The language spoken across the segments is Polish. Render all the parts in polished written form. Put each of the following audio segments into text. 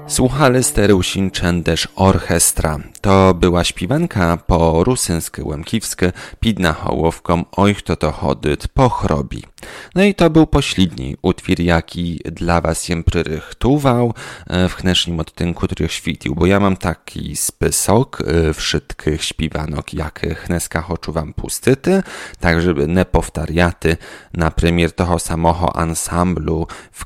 Słuchali Sterusin też orchestra. To była śpiewanka po rusyńsku łemkiwsku pidna hołowką oj kto to chodyt pochrobi. No i to był pośledni utwór, jaki dla was jem przyrychtował w dnešním odtynku, który świecił, bo ja mam taki spisok wszystkich śpiewanok, jakie dneska chcę wam pustyty, tak żeby nie powtariaty na premier toho samego ansamblu w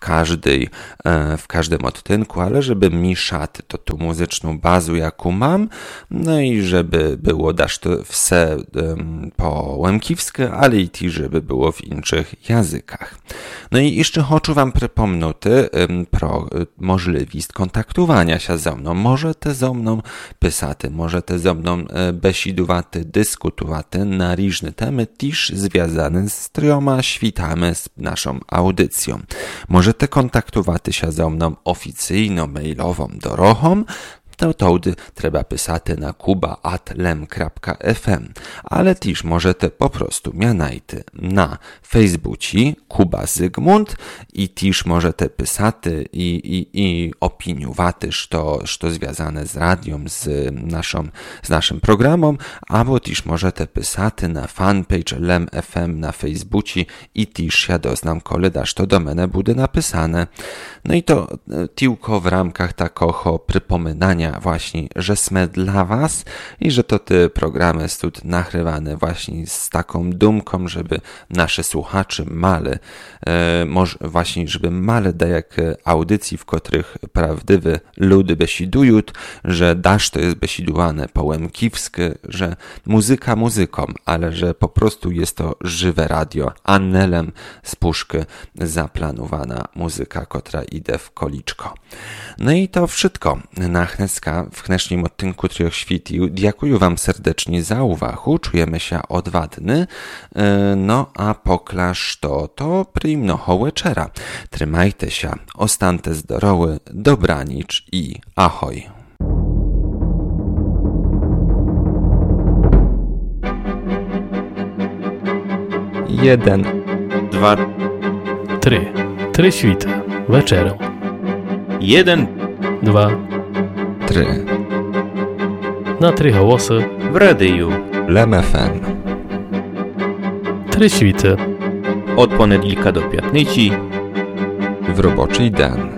każdym odtynku, ale żeby miszat to tu muzyczną bazu, jaką mam, no i żeby było dasz to wse po łemkiwsku, ale i ti, żeby było w innych językach. No i jeszcze chcę wam przypomnieć pro możliwość kontaktowania się ze mną. Możecie ze mną pisać, możecie ze mną besidować, dyskutować na różne temy, też związane z 3 świtami z naszą audycją. Możecie kontaktować się ze mną oficyjną mailową drogą, to trzeba pisać na kuba@lem.fm, ale też możecie po prostu mianajty na Facebooku Kuba Zygmunt i też możecie pisać i opiniować to związane z radiom, z naszym programem, albo też możecie pisać na fanpage Lem FM na Facebooku i też ja doznam, koledaż to do mnie będzie napisane. No i to tylko w ramkach takiego przypominania właśnie, że sme dla was i że to te programy są nagrywane właśnie z taką dumką, żeby nasze słuchacze male, właśnie żeby male dajak audycji, w których prawdziwe ludy besidują, że dasz to jest besidowane po łemkiwsku, że muzyka muzyką, ale że po prostu jest to żywe radio, annelem z puszki zaplanowana muzyka, która idzie w koliczko. No i to wszystko na dneska w dnešním odtynku 3 świecił. Dziękuję wam serdecznie za uwagę. Czujemy się odwadny. No a poklaż to przyjemnego wieczera. Trzymajcie się, ostańcie zdrowy, dobranic i ahoj. Jeden, 2, 3. 3 świty. Wieczerą. 1, 2, 3. Na 3 głosy. w radiu. Lem FM. 3 świty. Od poniedziałku do piątnicy. W roboczy dzień.